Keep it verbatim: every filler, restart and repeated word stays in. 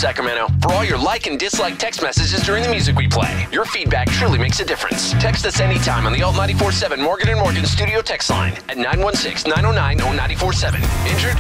Sacramento, for all your like and dislike text messages during the music we play. Your feedback truly makes a difference. Text us anytime on the Alt ninety-four point seven Morgan and Morgan studio text line at nine one six, nine oh nine, oh nine four seven. Injured?